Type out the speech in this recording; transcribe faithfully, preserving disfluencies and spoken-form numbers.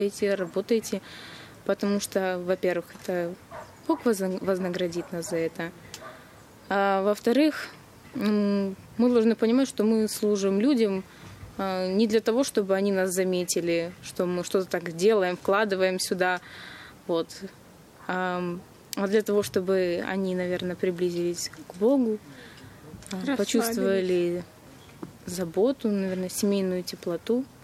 идти, работайте, потому что, во-первых, это Бог вознаградит нас за это. А во-вторых, мы должны понимать, что мы служим людям не для того, чтобы они нас заметили, что мы что-то так делаем, вкладываем сюда, вот, а для того, чтобы они, наверное, приблизились к Богу, почувствовали заботу, наверное, семейную теплоту.